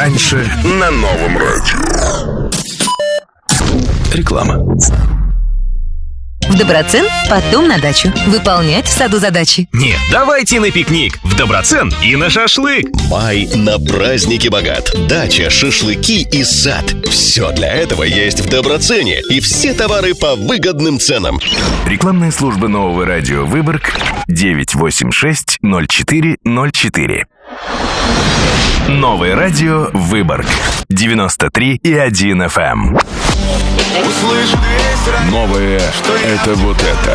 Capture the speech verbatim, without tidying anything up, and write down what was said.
раньше на новом радио. Реклама. В Доброцен, потом на дачу. Выполнять в саду задачи. Нет, давайте на пикник. В Доброцен и на шашлык. Май на праздники богат. Дача, шашлыки и сад. Все для этого есть в Доброцене. И все товары по выгодным ценам. Рекламная служба нового радио Выборг девять восемь шесть ноль четыре ноль четыре. Новое радио Выборг девяносто три и один эф эм. Новое — это вот это.